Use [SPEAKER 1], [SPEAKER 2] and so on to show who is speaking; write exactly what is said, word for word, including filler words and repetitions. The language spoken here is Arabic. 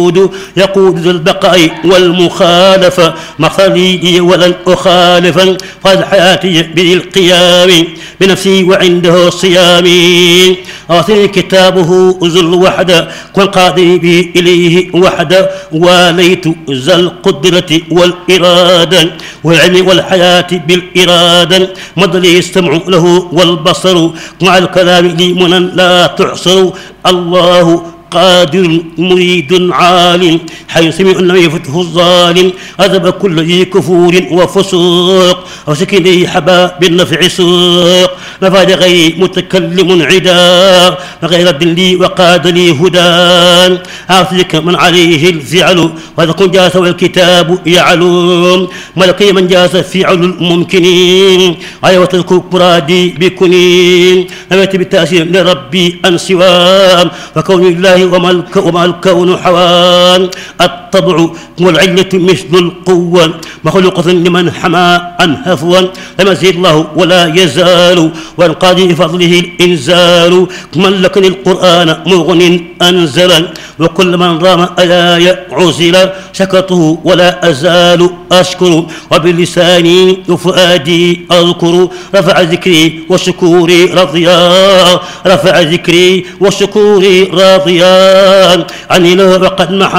[SPEAKER 1] يقود ذو البقاء والمخالفة مخليدي ولن أخالفا قد حياتي بالقيام بنفسي وعنده صيامي أعطني كتابه ذو الوحدة والقاضي به إليه وحده واليت ذا القدرة والإرادة والعلم والحياة بالإرادة مد لي السمع له والبصر مع الكلام لي منا لا تحصر الله قادر مريد عالم حي سميع لم يفته الظالم أذب كل ذي كفور وفسوق وسكني حبا بالنفع سوق نفى لغير متكلم عدا غير الدلي وقاد لي هدى أعطيك من عليه الفعل وإذا كن جاس والكتاب يعلم ملكي من جاس فعل الممكنين أيوة الكبرادي بكنين نبت بالتأثير لربي أن سوام وكون الله وما الكون حوان الطبع والعلة مثل القوة مخلوقة لمن حمى عن هفوا لم يزيد الله ولا يزال والقاضي بفضله الإنزال من لكن القرآن مغن أنزلا وكل من رام آية عزل شكرته ولا أزال أشكر وبلساني وفؤادي أذكر رفع ذكري وشكوري رضيان رفع ذكري وشكوري راضيان عني له وقد محى